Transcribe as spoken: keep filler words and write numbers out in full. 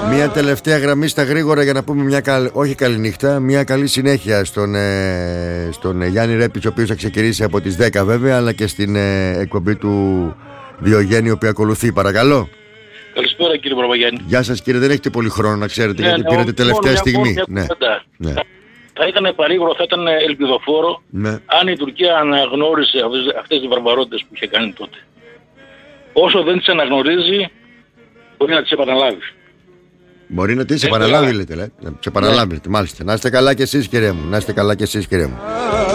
Μια τελευταία γραμμή στα γρήγορα για να πούμε μια καλ... όχι καλή νύχτα, μια καλή συνέχεια στον, ε... στον Γιάννη Ρέπιτς, ο οποίος θα ξεκινήσει από τις δέκα βέβαια, αλλά και στην ε... εκπομπή του Διογέννη, που ακολουθεί. Παρακαλώ. Καλησπέρα κύριε Παπαγιάννη. Γεια σας κύριε, δεν έχετε πολύ χρόνο να ξέρετε, ναι, γιατί ναι, πήρατε τελευταία μια, στιγμή. Μια, μια ναι. Ναι. Θα ήταν παρήγορο, θα ήταν ελπιδοφόρο, ναι, αν η Τουρκία αναγνώρισε αυτές, αυτές τις βαρβαρότητες που είχε κάνει τότε. Όσο δεν τις αναγνωρίζει, μπορεί να τις επαναλάβει. Μπορεί να τις επαναλάβει, λέτε, λέτε. Να τις επαναλάβει, ναι, μάλιστα. Να είστε καλά κι εσείς κύριε μου, να είστε καλά κι εσείς κύριε μου.